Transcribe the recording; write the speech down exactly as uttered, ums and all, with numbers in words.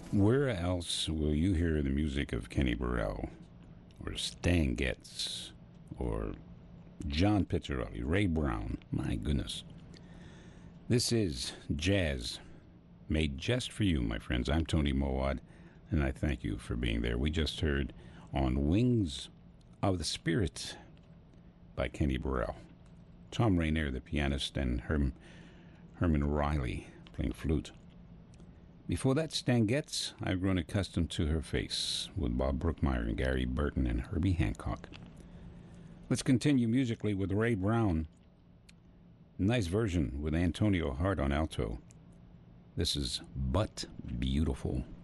Where else will you hear the music of Kenny Burrell, or Stan Getz, or John Pizzarelli, Ray Brown? My goodness. This is jazz made just for you, my friends. I'm Tony Mowad, and I thank you for being there. We just heard On Wings of the Spirit by Kenny Burrell. Tom Rainier, the pianist, and Herm, Herman Riley playing flute. Before that, Stan Getz, I've grown accustomed to her face, with Bob Brookmeyer and Gary Burton and Herbie Hancock. Let's continue musically with Ray Brown. Nice version with Antonio Hart on alto. This is But Beautiful.